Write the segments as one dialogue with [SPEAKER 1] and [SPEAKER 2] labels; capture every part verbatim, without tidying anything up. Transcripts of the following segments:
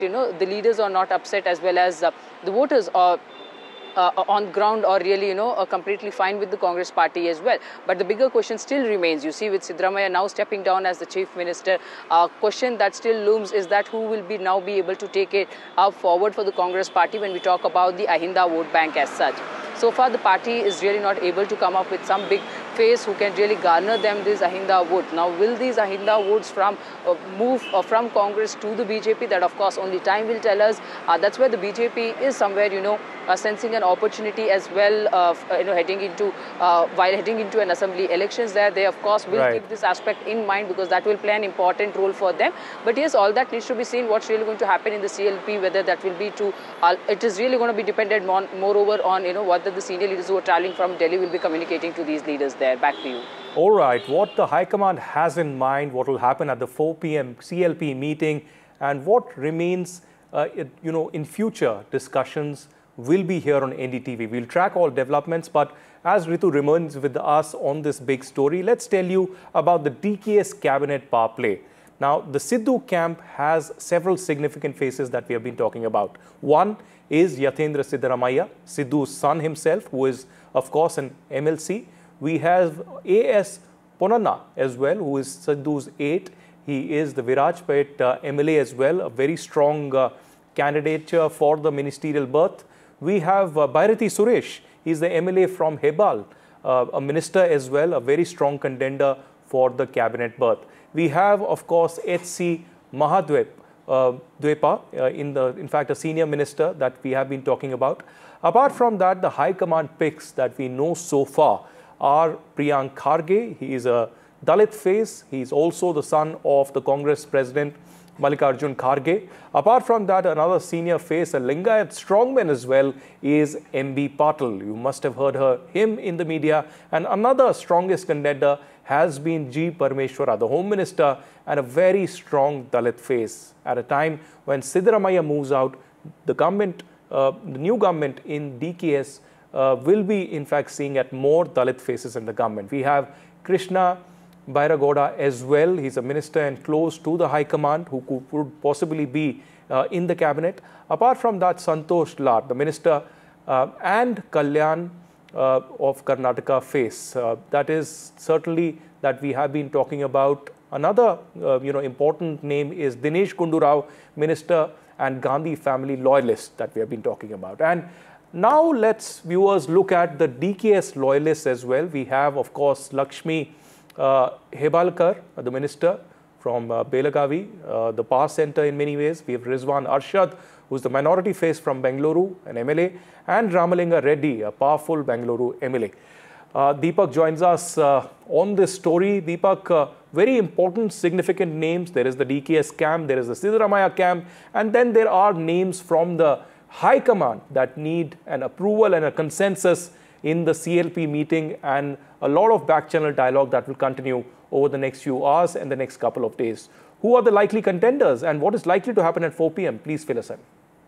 [SPEAKER 1] you know, the leaders are not upset, as well as uh, the voters are Uh, on ground or really, you know, uh, completely fine with the Congress party as well. But the bigger question still remains. You see, with Siddaramaiah now stepping down as the chief minister, a uh, question that still looms is that who will be now be able to take it uh, forward for the Congress party when we talk about the Ahinda vote bank as such. So far, the party is really not able to come up with some big face who can really garner them this Ahinda vote. Now, will these Ahinda votes from uh, move uh, from Congress to the B J P? That, of course, only time will tell us. Uh, that's where the B J P is somewhere, you know, uh, sensing an opportunity as well, uh, uh, you know, heading into uh, while heading into an assembly elections. There, they of course will
[SPEAKER 2] right.
[SPEAKER 1] keep this aspect in mind, because that will play an important role for them. But yes, all that needs to be seen. What's really going to happen in the C L P? Whether that will be to, uh, it is really going to be dependent on, moreover on, you know, whether the senior leaders who are traveling from Delhi will be communicating to these leaders there. Back to you.
[SPEAKER 2] All right, what the High Command has in mind, what will happen at the four P M C L P meeting, and what remains, uh, it, you know, in future discussions will be here on N D T V. We'll track all developments, but as Ritu remains with us on this big story, let's tell you about the D K S cabinet power play. Now, the Sidhu camp has several significant faces that we have been talking about. One is Yathendra Siddaramaiah, Sidhu's son himself, who is, of course, an M L C. We have A S Ponnanna as well, who is Sidhu's aide. He is the Virajpet uh, M L A as well, a very strong uh, candidature for the ministerial berth. We have uh, Bhairathi Suresh. He is the M L A from Hebal, uh, a minister as well, a very strong contender for the cabinet berth. We have, of course, H C Mahadwepa, uh, Dwepa, uh, in the, in fact, a senior minister that we have been talking about. Apart from that, the High Command picks that we know so far are Priyank Kharge. He is a Dalit face. He is also the son of the Congress president, Mallikarjun Kharge. Apart from that, another senior face, a Lingayat strongman as well, is M B Patil. You must have heard her, him in the media. And another strongest contender has been G. Parameshwara, the Home Minister, and a very strong Dalit face. At a time when Siddaramaiah moves out, the government, uh, the new government in D K S uh, will be, in fact, seeing at more Dalit faces in the government. We have Krishna Bairagoda as well. He's a minister and close to the High Command, who could, would possibly be uh, in the cabinet. Apart from that, Santosh Lar, the minister, uh, and Kalyan uh, of Karnataka face. Uh, that is certainly that we have been talking about. Another uh, you know, important name is Dinesh Gundu Rao, minister and Gandhi family loyalist that we have been talking about. And now let's, viewers, look at the D K S loyalists as well. We have, of course, Lakshmi Uh, Hebalkar, uh, the minister from uh, Belagavi, uh, the power center in many ways. We have Rizwan Arshad, who is the minority face from Bengaluru, an M L A, and Ramalinga Reddy, a powerful Bengaluru M L A. Uh, Deepak joins us uh, on this story. Deepak, uh, very important, significant names. There is the D K S camp, there is the Siddaramaiah camp, and then there are names from the High Command that need an approval and a consensus in the C L P meeting, and a lot of back-channel dialogue that will continue over the next few hours and the next couple of days. Who are the likely contenders, and what is likely to happen at four P M? Please fill us in.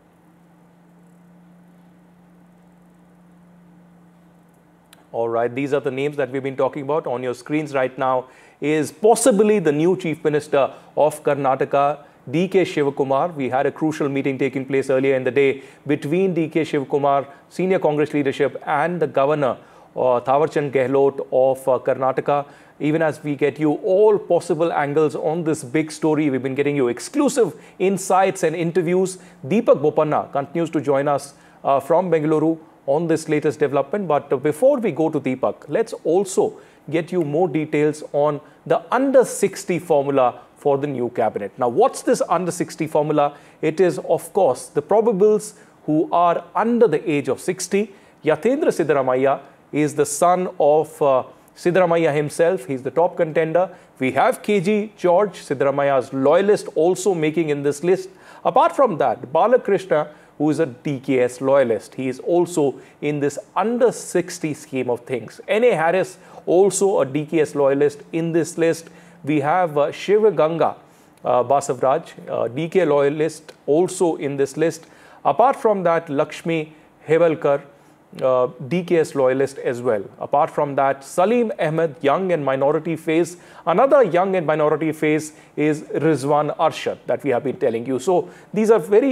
[SPEAKER 2] All right, these are the names that we've been talking about. On your screens right now is possibly the new Chief Minister of Karnataka, D K Shivakumar. We had a crucial meeting taking place earlier in the day between D K Shivakumar, senior Congress leadership, and the Governor, uh, Thawarchand Gehlot of uh, Karnataka. Even as we get you all possible angles on this big story, we've been getting you exclusive insights and interviews. Deepak Bopanna continues to join us uh, from Bengaluru on this latest development. But uh, before we go to Deepak, let's also get you more details on the under sixty formula for the new cabinet. Now, what's this under sixty formula? It is, of course, the probables who are under the age of sixty. Yathendra Siddaramaiah is the son of uh, Siddaramaiah himself. He's the top contender. We have K G George, Siddaramaiah's loyalist, also making in this list. Apart from that, Balakrishna, who is a D K S loyalist, he is also in this under sixty scheme of things. N A Harris, also a D K S loyalist in this list. We have uh, Shiva Ganga uh, Basavraj, uh, D K loyalist, also in this list. Apart from that, Lakshmi Hebalkar, uh, D K S loyalist as well. Apart from that, Salim Ahmed, young and minority face. Another young and minority face is Rizwan Arshad that we have been telling you. So these are very